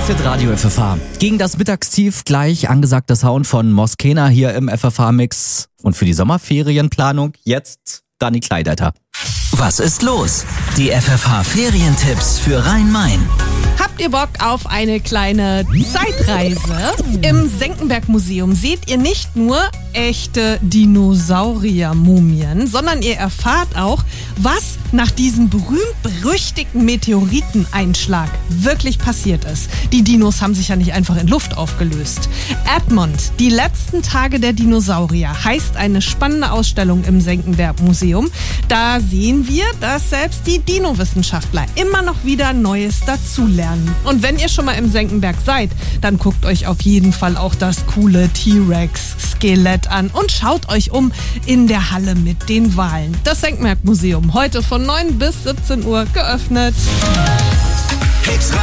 Hit Radio FFH. Gegen das Mittagstief gleich angesagter Sound von Moskena hier im FFH-Mix. Und für die Sommerferienplanung jetzt Dani Kleideiter. Was ist los? Die FFH-Ferientipps für Rhein-Main. Habt ihr Bock auf eine kleine Zeitreise? Im Senckenberg-Museum seht ihr nicht nur echte Dinosaurier-Mumien, sondern ihr erfahrt auch, was nach diesem berühmt-berüchtigten Meteoriteneinschlag wirklich passiert ist. Die Dinos haben sich ja nicht einfach in Luft aufgelöst. Edmond, die letzten Tage der Dinosaurier, heißt eine spannende Ausstellung im Senckenberg-Museum. Da sehen wir, dass selbst die Dino-Wissenschaftler immer noch wieder Neues dazulernen. Und wenn ihr schon mal im Senckenberg seid, dann guckt euch auf jeden Fall auch das coole T-Rex-Skelett an und schaut euch um in der Halle mit den Walen. Das Senckenberg-Museum, heute von 9 bis 17 Uhr geöffnet. Hit